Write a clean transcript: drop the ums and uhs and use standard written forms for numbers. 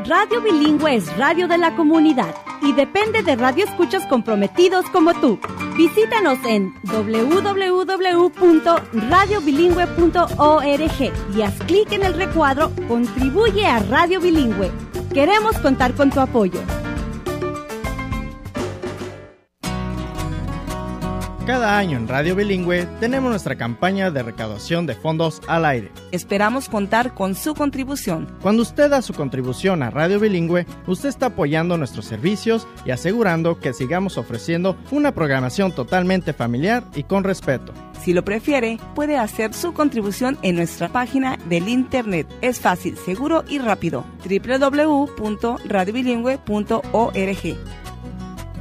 Radio Bilingüe es radio de la comunidad y depende de radioescuchas comprometidos como tú. Visítanos en www.radiobilingüe.org y haz clic en el recuadro Contribuye a Radio Bilingüe. Queremos contar con tu apoyo. Cada año en Radio Bilingüe tenemos nuestra campaña de recaudación de fondos al aire. Esperamos contar con su contribución. Cuando usted da su contribución a Radio Bilingüe, usted está apoyando nuestros servicios y asegurando que sigamos ofreciendo una programación totalmente familiar y con respeto. Si lo prefiere, puede hacer su contribución en nuestra página del internet. Es fácil, seguro y rápido. www.radiobilingüe.org.